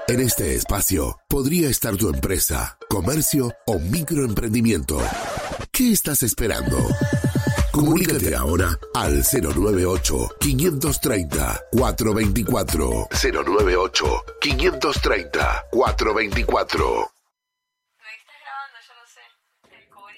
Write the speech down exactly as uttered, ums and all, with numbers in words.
En este espacio podría estar tu empresa, comercio o microemprendimiento. ¿Qué estás esperando? Comunícate ahora al cero nueve ocho, quinientos treinta, cuatrocientos veinticuatro. cero nueve ocho, quinientos treinta, cuatrocientos veinticuatro.